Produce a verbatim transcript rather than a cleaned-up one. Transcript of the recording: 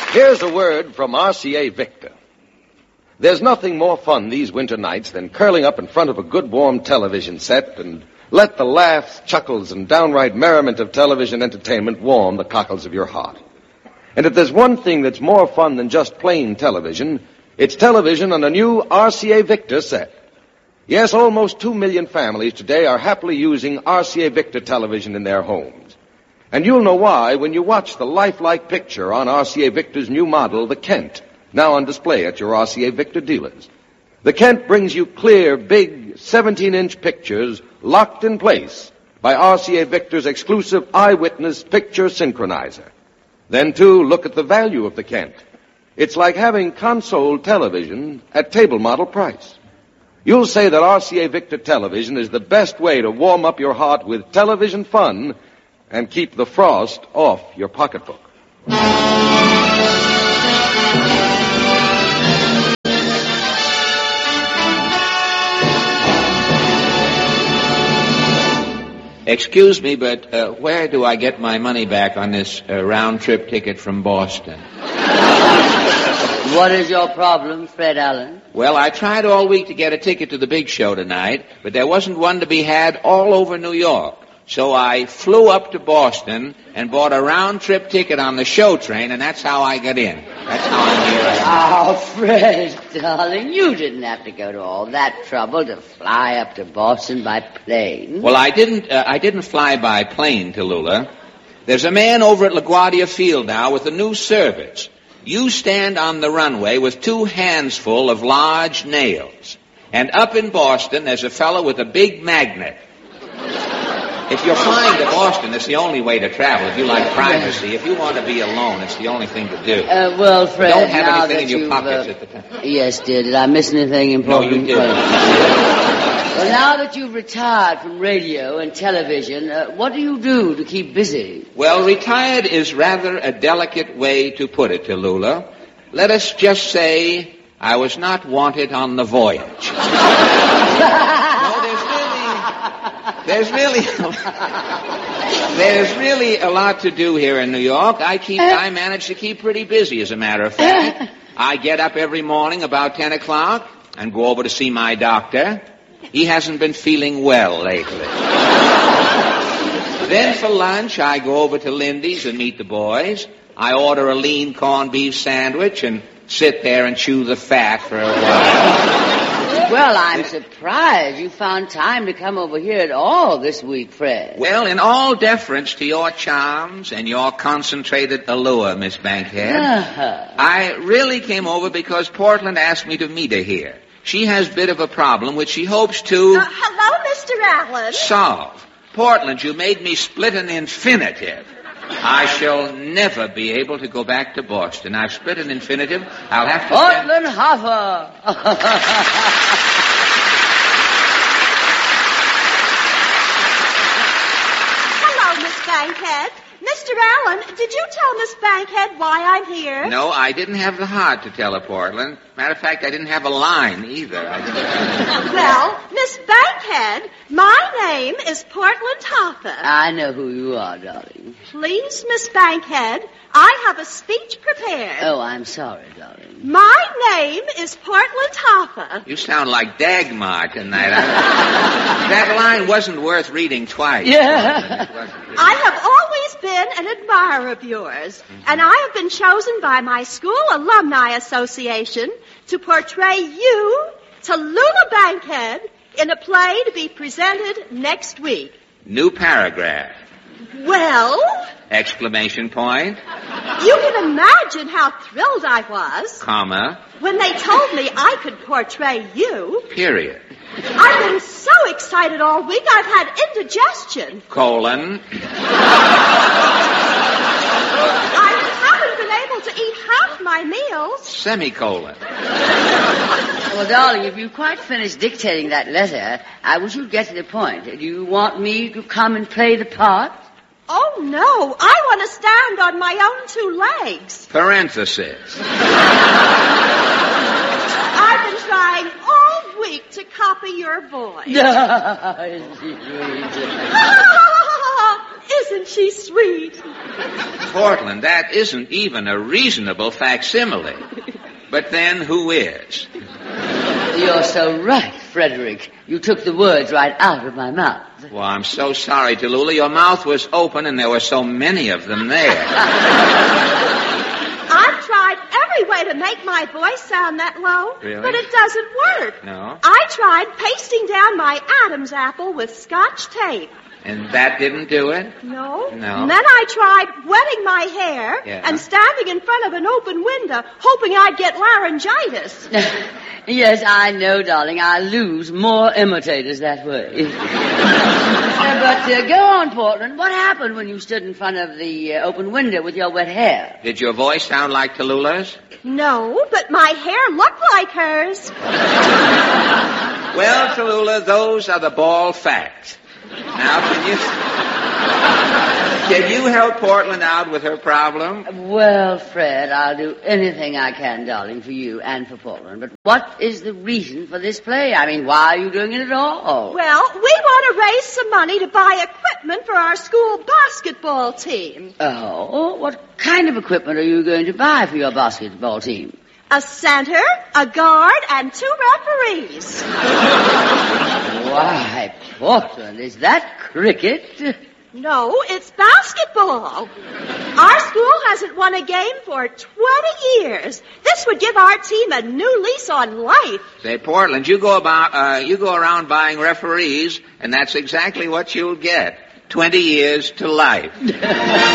Here's a word from R C A Victor. There's nothing more fun these winter nights than curling up in front of a good warm television set and let the laughs, chuckles, and downright merriment of television entertainment warm the cockles of your heart. And if there's one thing that's more fun than just plain television, it's television on a new R C A Victor set. Yes, almost two million families today are happily using R C A Victor television in their homes. And you'll know why when you watch the lifelike picture on R C A Victor's new model, the Kent, now on display at your R C A Victor dealers. The Kent brings you clear, big, seventeen-inch pictures locked in place by R C A Victor's exclusive eyewitness picture synchronizer. Then, too, look at the value of the Kent. It's like having console television at table model price. You'll say that R C A Victor television is the best way to warm up your heart with television fun and keep the frost off your pocketbook. Excuse me, but uh, where do I get my money back on this uh, round-trip ticket from Boston? What is your problem, Fred Allen? Well, I tried all week to get a ticket to the big show tonight, but there wasn't one to be had all over New York. So I flew up to Boston and bought a round-trip ticket on the show train, and that's how I got in. That's how I'm here. Oh, Fred, darling, you didn't have to go to all that trouble to fly up to Boston by plane. Well, I didn't. Uh, I didn't fly by plane, Tallulah. There's a man over at LaGuardia Field now with a new service. You stand on the runway with two hands full of large nails, and up in Boston there's a fellow with a big magnet. If you're flying to Boston, it's the only way to travel. If you like privacy, if you want to be alone, it's the only thing to do. Uh, well, Fred, don't have now anything that in your pockets uh, at the time. Yes, dear. Did I miss anything important? No, you didn't. Well, now that you've retired from radio and television, uh, what do you do to keep busy? Well, retired is rather a delicate way to put it, Tallulah. Let us just say I was not wanted on the voyage. No, there's really, there's really, there's really a lot to do here in New York. I keep, I manage to keep pretty busy, as a matter of fact. I get up every morning about ten o'clock and go over to see my doctor. He hasn't been feeling well lately. Then for lunch, I go over to Lindy's and meet the boys. I order a lean corned beef sandwich and sit there and chew the fat for a while. Well, I'm surprised you found time to come over here at all this week, Fred. Well, in all deference to your charms and your concentrated allure, Miss Bankhead, Uh-huh. I really came over because Portland asked me to meet her here. She has a bit of a problem which she hopes to... Uh, hello, Mister Allen. Solve. Portland, you made me split an infinitive. I shall never be able to go back to Boston. I've split an infinitive. I'll have to... Portland spend... Hoffa. Hello, Miss Bankhead. Mister Allen, did you tell Miss Bankhead why I'm here? No, I didn't have the heart to tell her, Portland. Matter of fact, I didn't have a line either. I didn't... Well, Miss Bankhead, my name is Portland Hoffa. I know who you are, darling. Please, Miss Bankhead, I have a speech prepared. Oh, I'm sorry, darling. My name is Portland Hoffa. You sound like Dagmar tonight. I... That line wasn't worth reading twice. Yeah. I have always been an admirer of yours, mm-hmm. and I have been chosen by my school alumni association to portray you, Tallulah Bankhead, in a play to be presented next week. New paragraph. Well? Exclamation point. You can imagine how thrilled I was. Comma. When they told me I could portray you. Period. I've been so excited all week I've had indigestion. Colon. I haven't been able to eat half my meals. Semicolon. Well, darling, if you've quite finished dictating that letter, I wish you'd get to the point. Do you want me to come and play the part? Oh, no. I want to stand on my own two legs. Parenthesis. I've been trying all week to copy your voice. Isn't Isn't she sweet? Portland, that isn't even a reasonable facsimile. But then, who is? You're so right, Frederick. You took the words right out of my mouth. Well, I'm so sorry, Tallulah. Your mouth was open and there were so many of them there. I've tried every way to make my voice sound that low, Really? but it doesn't work. No? I tried pasting down my Adam's apple with Scotch tape. And that didn't do it? No. No. And then I tried wetting my hair Yeah. and standing in front of an open window, hoping I'd get laryngitis. Yes, I know, darling. I lose more imitators that way. uh, but uh, go on, Portland. What happened when you stood in front of the uh, open window with your wet hair? Did your voice sound like Tallulah's? No, but my hair looked like hers. Well, Tallulah, those are the bald facts. Now, can you... Can you help Portland out with her problem? Well, Fred, I'll do anything I can, darling, for you and for Portland. But what is the reason for this play? I mean, why are you doing it at all? Well, we want to raise some money to buy equipment for our school basketball team. Oh, what kind of equipment are you going to buy for your basketball team? A center, a guard, and two referees. Why, Portland, is that cricket? No, it's basketball. Our school hasn't won a game for twenty years. This would give our team a new lease on life. Say, Portland, you go about, uh, you go around buying referees, and that's exactly what you'll get. Twenty years to life.